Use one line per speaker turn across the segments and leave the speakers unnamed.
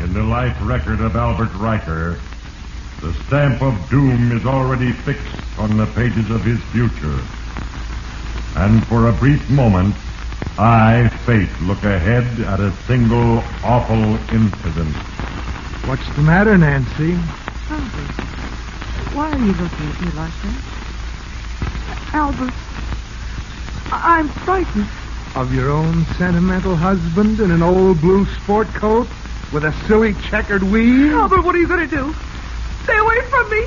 In the life record of Albert Riker, the stamp of doom is already fixed on the pages of his future. And for a brief moment, I, Fate, look ahead at a single awful incident.
What's the matter, Nancy?
Albert, why are you looking at me like that? Albert, I'm frightened.
Of your own sentimental husband in an old blue sport coat with a silly checkered weave?
Albert, what are you going to do? Stay away from me.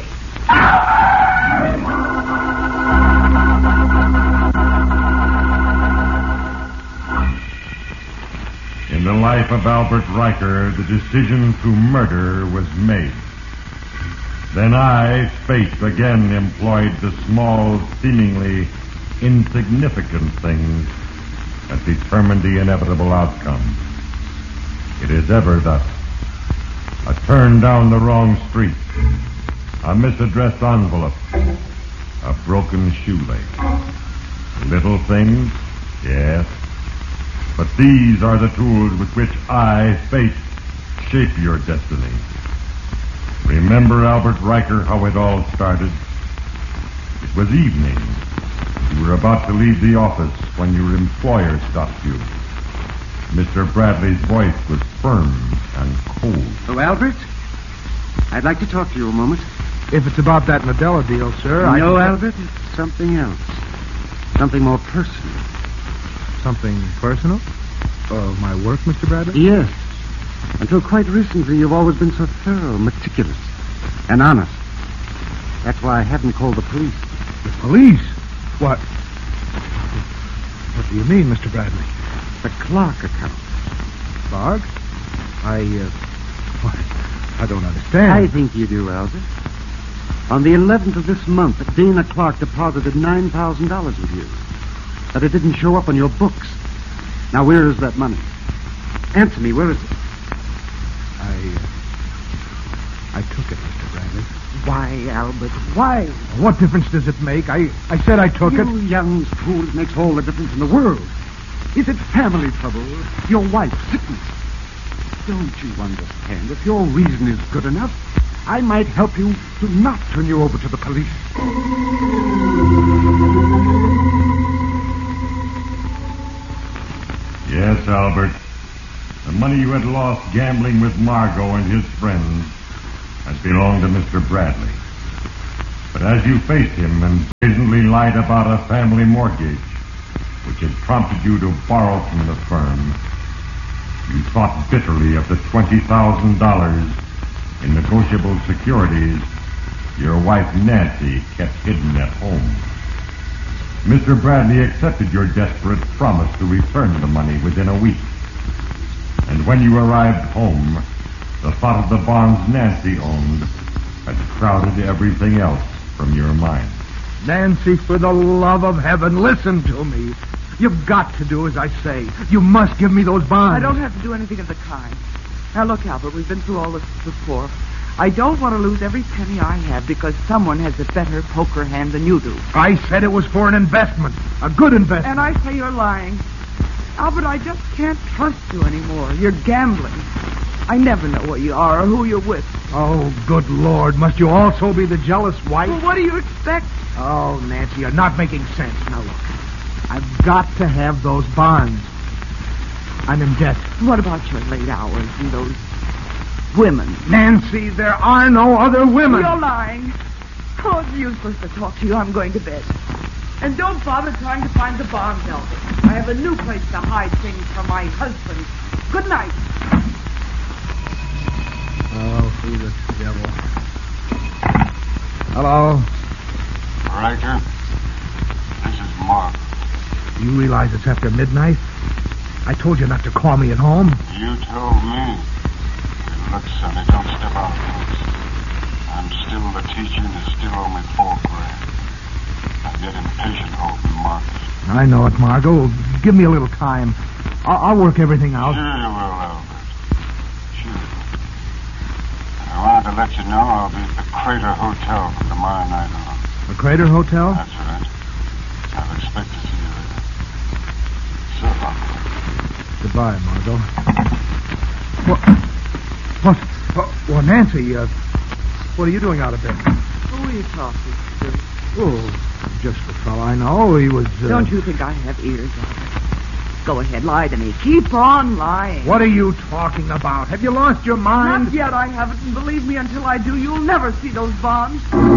In the life of Albert Riker, the decision to murder was made. Then I, Fate, again employed the small, seemingly insignificant things that determined the inevitable outcome. It is ever thus. A turn down the wrong street, a misaddressed envelope, a broken shoelace. Little things, yes, but these are the tools with which I, Fate, shape your destiny. Remember, Albert Riker, how it all started? It was evening. You were about to leave the office when your employer stopped you. Mr. Bradley's voice was firm and cold.
Oh, Albert? I'd like to talk to you a moment.
If it's about that Nadella deal, sir,
No, Albert, it's something else. Something more personal.
Something personal? Oh, my work, Mr. Bradley?
Yes. Until quite recently, you've always been so thorough, meticulous, and honest. That's why I haven't called the police.
The police? What? What do you mean, Mr. Bradley?
The Clark account.
Clark? I don't understand.
I think you do, Albert. On the 11th of this month, Dana Clark deposited $9,000 with you. But it didn't show up on your books. Now, where is that money? Answer me, where is it?
I took it, Mr. Bradley.
Why, Albert, why?
What difference does it make? I said I took it.
You young fool, it makes all the difference in the world. Is it family trouble? Your wife's sickness? Don't you understand? If your reason is good enough, I might help you to not turn you over to the police.
Yes, Albert. The money you had lost gambling with Margot and his friends had belonged to Mr. Bradley. But as you faced him and brazenly lied about a family mortgage, which had prompted you to borrow from the firm, you thought bitterly of the $20,000 in negotiable securities your wife Nancy kept hidden at home. Mr. Bradley accepted your desperate promise to return the money within a week. And when you arrived home, the thought of the bonds Nancy owned had crowded everything else from your mind.
Nancy, for the love of heaven, listen to me. You've got to do as I say. You must give me those bonds.
I don't have to do anything of the kind. Now, look, Albert, we've been through all this before. I don't want to lose every penny I have because someone has a better poker hand than you do.
I said it was for an investment. A good investment.
And I say you're lying. Albert, I just can't trust you anymore. You're gambling. I never know where you are or who you're with.
Oh, good Lord. Must you also be the jealous wife?
Well, what do you expect?
Oh, Nancy, you're not making sense. Now, look. I've got to have those bonds. I'm in debt.
What about your late hours and those women?
Nancy, there are no other women.
You're lying. Oh, it's useless to talk to you. I'm going to bed. And don't bother trying to find the bonds, Albert. I have a new place to hide things from my husband. Good night.
Oh, who the devil? Hello?
Riker, this is Mark.
You realize it's after midnight? I told you not to call me at home.
You told me. Look, Sonny, don't step out of this. I'm still the teacher and you still owe me $4,000. I'm getting impatient holding Marcus.
I know it, Margot. Give me a little time. I'll work everything out.
Sure you will, Albert. Sure. I wanted to let you know I'll be at the Crater Hotel from tomorrow night on.
The Crater Hotel?
That's right. I'll expect to see you there. So long.
Goodbye, Margot. Well, Nancy, what are you doing out of bed?
Who are you talking to?
Oh, just a fellow I know. He was...
Don't you think I have ears, Albert? Go ahead, lie to me. Keep on lying.
What are you talking about? Have you lost your mind?
Not yet, I haven't. And believe me, until I do, you'll never see those bonds.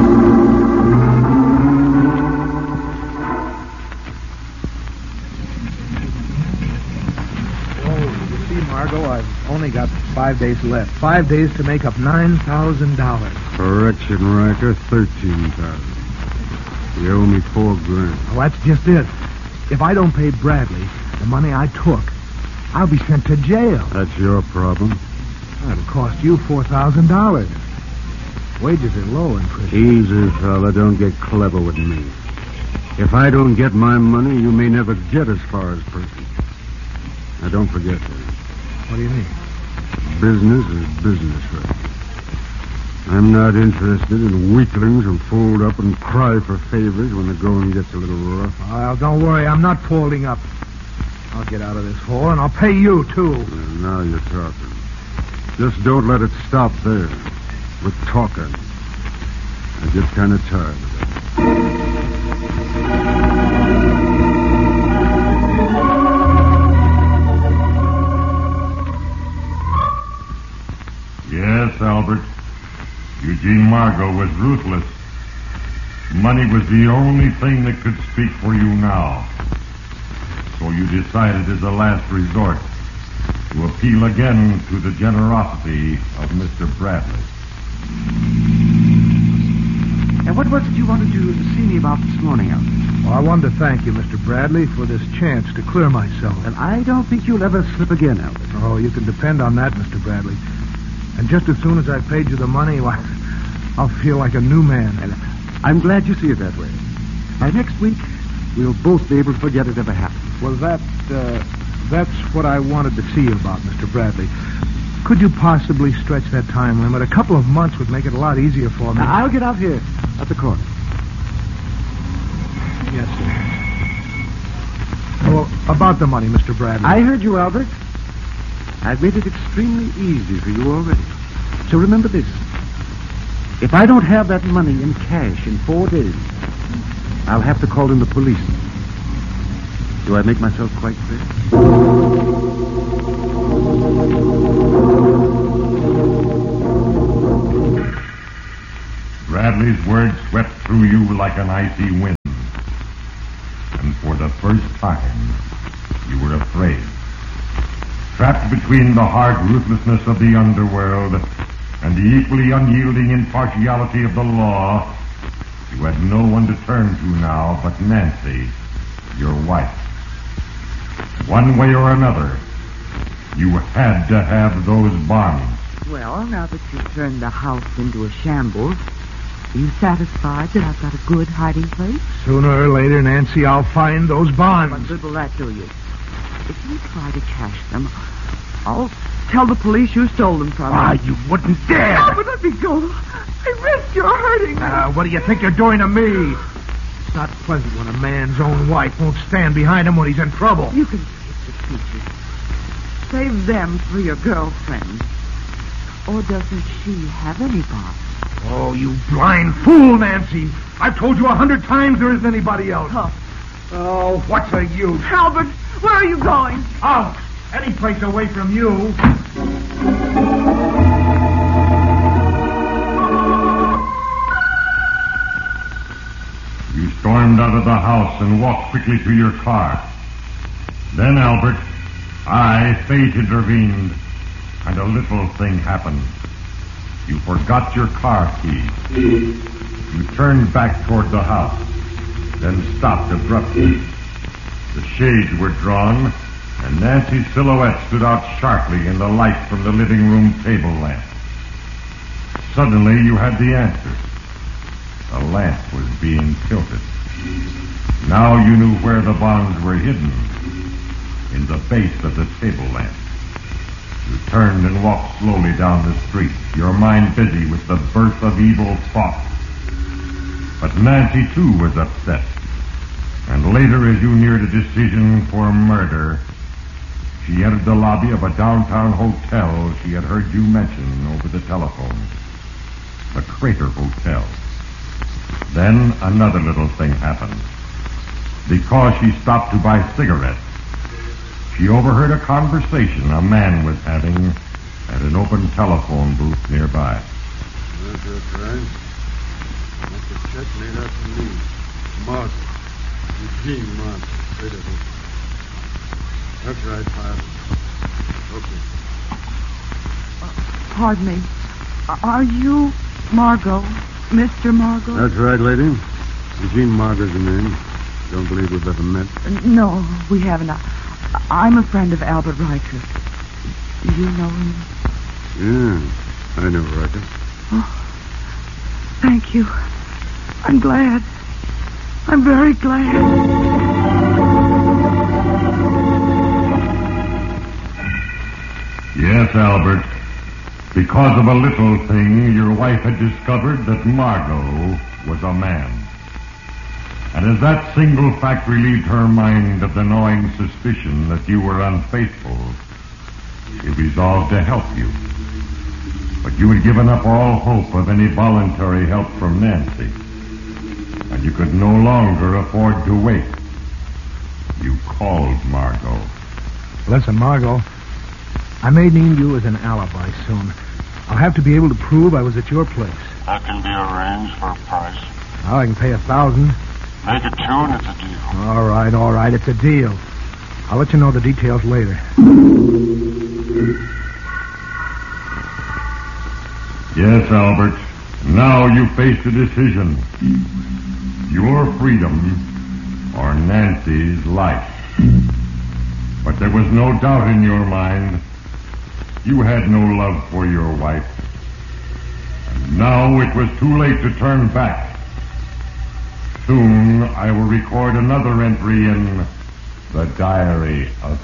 Margot, I've only got 5 days left. 5 days to make up $9,000.
Correction, Riker, $13,000. You owe me $4,000.
Well, that's just it. If I don't pay Bradley the money I took, I'll be sent to jail.
That's your problem.
That'll cost you $4,000. Wages are low in prison.
Easy, fella. Don't get clever with me. If I don't get my money, you may never get as far as prison. Now, don't forget that.
What do you mean?
Business is business, right? I'm not interested in weaklings who fold up and cry for favors when the going gets a little rough.
Well, don't worry. I'm not folding up. I'll get out of this hole, and I'll pay you, too.
Well, now you're talking. Just don't let it stop there. We're talking. I get kind of tired of it.
Yes, Albert. Eugene Margot was ruthless. Money was the only thing that could speak for you now. So you decided as a last resort to appeal again to the generosity of Mr. Bradley.
And what was it you wanted to see me about this morning, Albert?
Well, I wanted to thank you, Mr. Bradley, for this chance to clear myself.
And I don't think you'll ever slip again, Albert.
Oh, you can depend on that, Mr. Bradley. And just as soon as I've paid you the money, why, I'll feel like a new man.
And I'm glad you see it that way. By next week, we'll both be able to forget it ever happened.
Well, that's what I wanted to see you about, Mr. Bradley. Could you possibly stretch that time limit? A couple of months would make it a lot easier for me.
Now, I'll get out here at the corner.
Yes, sir. Well, about the money, Mr. Bradley.
I heard you, Albert. I've made it extremely easy for you already. So remember this. If I don't have that money in cash in 4 days, I'll have to call in the police. Do I make myself quite clear?
Bradley's words swept through you like an icy wind. And for the first time, you were afraid. Trapped between the hard ruthlessness of the underworld and the equally unyielding impartiality of the law, you had no one to turn to now but Nancy, your wife. One way or another, you had to have those bonds.
Well, now that you've turned the house into a shambles, are you satisfied that I've got a good hiding place?
Sooner or later, Nancy, I'll find those bonds.
What good will that do you? If you try to cash them, I'll tell the police you stole them from me.
Ah, you wouldn't dare.
Oh, but let me go. I risk you're hurting me.
What do you think you're doing to me? It's not pleasant when a man's own wife won't stand behind him when he's in trouble.
You can save the peaches. Save them for your girlfriend. Or doesn't she have any bonds?
Oh, you blind fool, Nancy. I've told you 100 times there isn't anybody else. Oh, what's the use?
Albert, where are you going?
Out. Any place away from you.
You stormed out of the house and walked quickly to your car. Then, Albert, fate intervened, and a little thing happened. You forgot your car keys. You turned back toward the house, then stopped abruptly. The shades were drawn, and Nancy's silhouette stood out sharply in the light from the living room table lamp. Suddenly, you had the answer. The lamp was being tilted. Now you knew where the bonds were hidden, in the base of the table lamp. You turned and walked slowly down the street, your mind busy with the birth of evil thoughts. But Nancy, too, was upset. And later, as you neared a decision for murder, she entered the lobby of a downtown hotel she had heard you mention over the telephone. The Crater Hotel. Then another little thing happened. Because she stopped to buy cigarettes, she overheard a conversation a man was having at an open telephone booth nearby.
That's right. That's a check made out to me. Margot. Eugene Margot. Crater Hotel. That's right, Father. Okay.
Pardon me. Are you Margot? Mr. Margot?
That's right, lady. Eugene Margot's the name. Don't believe we've ever met.
No, we haven't. I'm a friend of Albert Riker. Do you know him?
Yeah, I know Riker.
Oh, thank you. I'm glad. I'm very glad.
Yes, Albert. Because of a little thing, your wife had discovered that Margot was a man. And as that single fact relieved her mind of the gnawing suspicion that you were unfaithful, she resolved to help you. But you had given up all hope of any voluntary help from Nancy. And you could no longer afford to wait. You called Margot.
Listen, Margot, I may need you as an alibi soon. I'll have to be able to prove I was at your place.
That can be arranged for a price.
Well, I can pay $1,000.
Make it 2 and it's a deal.
All right. It's a deal. I'll let you know the details later.
Yes, Albert. Now you face a decision. Your freedom or Nancy's life. But there was no doubt in your mind. You had no love for your wife. And now it was too late to turn back. Soon I will record another entry in the Diary of